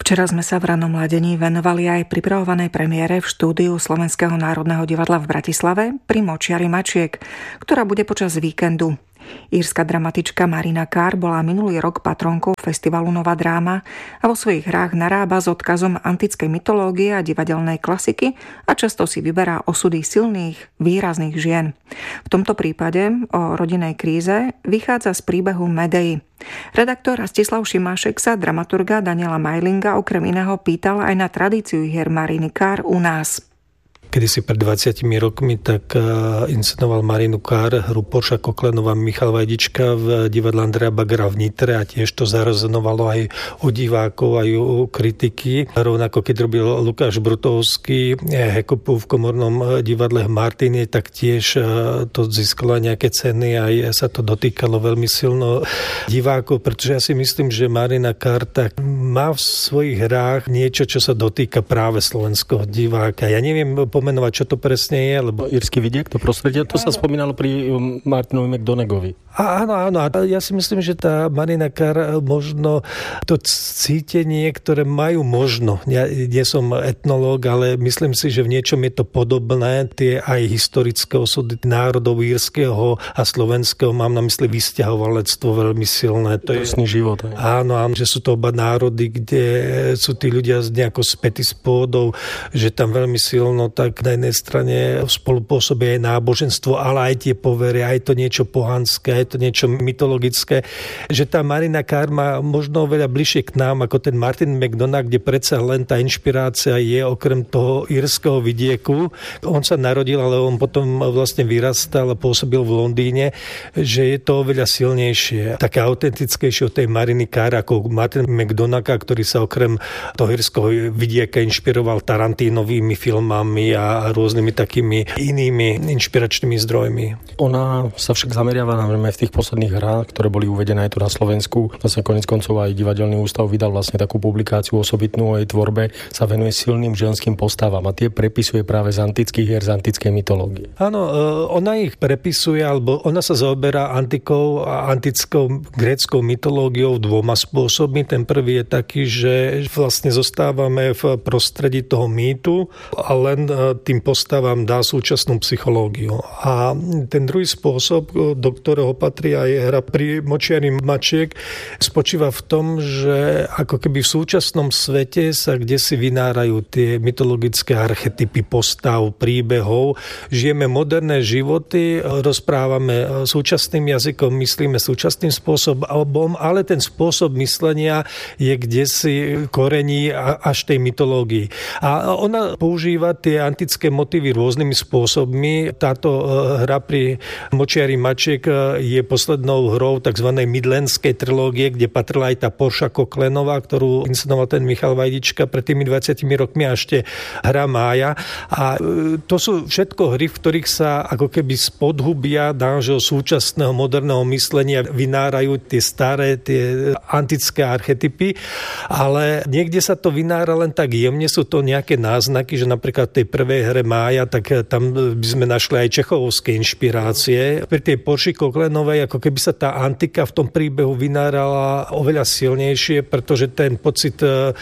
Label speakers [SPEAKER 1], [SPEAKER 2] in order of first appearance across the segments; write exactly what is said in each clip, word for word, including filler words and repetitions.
[SPEAKER 1] Včera sme sa v ranom mladení venovali aj pripravovanej premiére v štúdiu Slovenského národného divadla v Bratislave pri Močiari Mačiek, ktorá bude počas víkendu. Írska dramatička Marina Carr bola minulý rok patronkou festivalu Nová dráma a vo svojich hrách narába s odkazom antickej mytológie a divadelnej klasiky a často si vyberá osudy silných, výrazných žien. V tomto prípade o rodinnej kríze vychádza z príbehu Medei. Redaktor Rastislav Šimášek sa dramaturga Daniela Majlinga okrem iného pýtal aj na tradíciu hier Mariny Carr u nás.
[SPEAKER 2] Kedysi pred dvadsiatimi rokmi tak inscenoval Marinu Carr hru Porša Koklenová Michal Vajdička v divadle Andreja Bagara v Nitre a tiež to zarezonovalo aj u divákov, aj u kritiky. Rovnako keď robil Lukáš Brutovský Hekopu v komornom divadle v Martine, tak tiež to získalo nejaké ceny a sa to dotýkalo veľmi silno divákov, pretože ja si myslím, že Marina Carr tak má v svojich hrách niečo, čo sa dotýka práve slovenského diváka. Ja neviem pomenovať, čo to presne je, lebo
[SPEAKER 3] írsky vidiek, to prostredie, to sa spomínalo pri Martinovi McDonagovi.
[SPEAKER 2] Áno, áno. Ja si myslím, že tá Marina Carr možno to cítenie, ktoré majú možno. Ja nie som etnológ, ale myslím si, že v niečom je to podobné. Tie aj historické osudy národov írskeho a slovenského, mám na mysli vysťahovalectvo veľmi silné.
[SPEAKER 3] To je život.
[SPEAKER 2] Aj. Áno, áno, že sú to oba národy, kde sú tí ľudia nejako spätí s pôdou, že tam veľmi silno tak na jednej strane spolupôsobí aj náboženstvo, ale aj tie povery, aj to niečo pohanské, aj to niečo mytologické, že tá Marina Carr má možno veľa bližšie k nám ako ten Martin McDonagh, kde predsa len tá inšpirácia je okrem toho írskeho vidieku. On sa narodil, ale on potom vlastne vyrastal a pôsobil v Londýne, že je to oveľa silnejšie, také autentickejšie od tej Mariny Carr ako Martin McDonagh, ktorý sa okrem toho írskeho vidieka inšpiroval Tarantínovými filmami a rôznymi takými inými inšpiračnými zdrojmi.
[SPEAKER 3] Ona sa však zameriava najmä v tých posledných hrách, ktoré boli uvedené aj tu na Slovensku. Vlastne koniec koncov aj Divadelný ústav vydal vlastne takú publikáciu osobitnú o jej tvorbe, sa venuje silným ženským postavám a tie prepisuje práve z antických hier, z antickej mytológie.
[SPEAKER 2] Áno, ona ich prepisuje, alebo ona sa zaoberá antikou a antickou gréckou mytológiou dvoma spôsobmi. Ten prvý je taký, že vlastne zostávame v prostredí toho mýtu a len tým postavám dá súčasnú psychológiu. A ten druhý spôsob, do ktorého patrí aj hra pri Močiari Mačiek, spočíva v tom, že ako keby v súčasnom svete sa kdesi vynárajú tie mytologické archetypy postav, príbehov. Žijeme moderné životy, rozprávame súčasným jazykom, myslíme súčasným spôsobom, ale ten spôsob myslenia je kdesi korení až tej mytológii. A ona používa tie antické motívy rôznymi spôsobmi. Táto hra pri Močiari Mačiek je poslednou hrou tzv. Midlandskej trilógie, kde patrila aj tá Porša Koklenová, ktorú inscenoval ten Michal Vajdička pred tými dvadsiatimi rokmi a ešte hra Mája. A to sú všetko hry, v ktorých sa ako keby z podhubia nášho súčasného moderného myslenia vynárajú tie staré, tie antické archetypy, ale niekde sa to vynára len tak jemne, sú to nejaké náznaky, že napríklad v tej prvej hre Mája, tak tam by sme našli aj čechovské inšpirácie. Pri tej Porši Koklenovej, ako keby sa tá antika v tom príbehu vynárala oveľa silnejšie, pretože ten pocit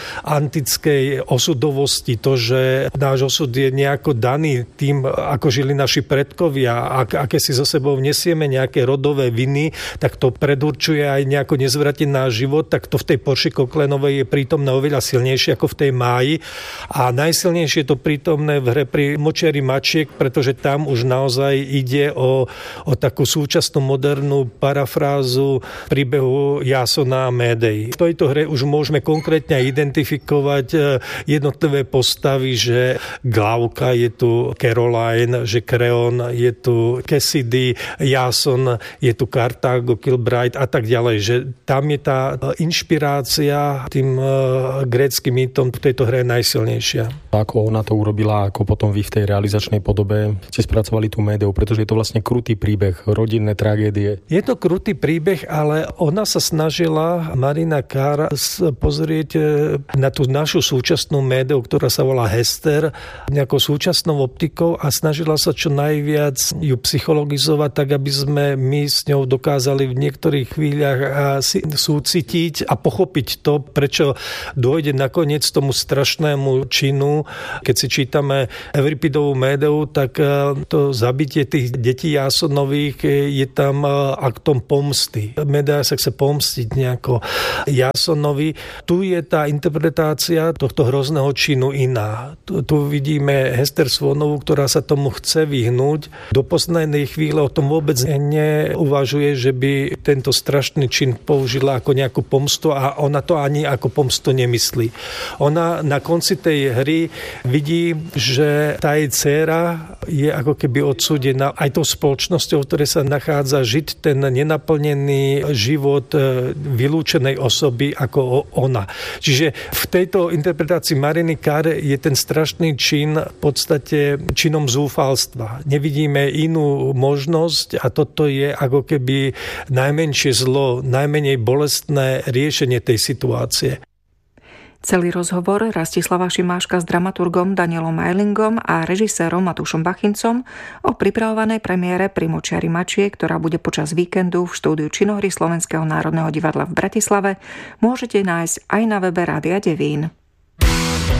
[SPEAKER 2] antickej osudovosti, to, že náš osud je nejako daný tým, ako žili naši predkovia, ak, aké si so sebou nesieme nejaké rodové viny, tak to predurčuje aj nejako nezvratený náš život, tak to v tej Porši Koklenovej je prítomné oveľa silnejšie ako v tej Máji. A najsilnejšie je to prítomné v hre pri Močiari Mačiek, pretože tam už naozaj ide o, o takú súčasnú modernú parafrázu príbehu Jasona a Médei. V tejto hre už môžeme konkrétne identifikovať jednotlivé postavy, že Glauka, je tu Caroline, že Kreon, je tu Cassidy, Jason, je tu Kartágo, Kilbride a tak ďalej, že tam je tá inšpirácia tým gréckym mýtom v tejto hre najsilnejšia.
[SPEAKER 3] Ako ona to urobila, ako ako potom vy v tej realizačnej podobe ste spracovali tú médiu, pretože je to vlastne krutý príbeh, rodinné tragédie.
[SPEAKER 2] Je to krutý príbeh, ale ona sa snažila, Marina Kár, pozrieť na tú našu súčasnú médiu, ktorá sa volá Hester, nejakou súčasnou optikou a snažila sa čo najviac ju psychologizovať, tak aby sme my s ňou dokázali v niektorých chvíľach si súcitiť a pochopiť to, prečo dôjde nakoniec tomu strašnému činu. Keď si čítame Euripidovú médiu, tak to zabitie tých detí Jásonových je tam aktom pomsty. Medea sa chce pomstiť nejako Jásonovi. Tu je tá interpretácia tohto hrozného činu iná. Tu, tu vidíme Hester Svonovú, ktorá sa tomu chce vyhnúť. Do poslednej chvíle o tom vôbec neuvažuje, že by tento strašný čin použila ako nejakú pomstu a ona to ani ako pomstu nemyslí. Ona na konci tej hry vidí, že tá jej dcéra je ako keby odsúdená aj tou spoločnosťou, v ktorej sa nachádza, žiť ten nenaplnený život vylúčenej osoby ako ona. Čiže v tejto interpretácii Mariny Kár je ten strašný čin v podstate činom zúfalstva. Nevidíme inú možnosť a toto je ako keby najmenšie zlo, najmenej bolestné riešenie tej situácie.
[SPEAKER 1] Celý rozhovor Rastislava Šimáška s dramaturgom Danielom Majlingom a režisérom Matúšom Bachincom o pripravovanej premiére pri Močiari Mačiek, ktorá bude počas víkendu v štúdiu činohry Slovenského národného divadla v Bratislave, môžete nájsť aj na webe Rádia Devín.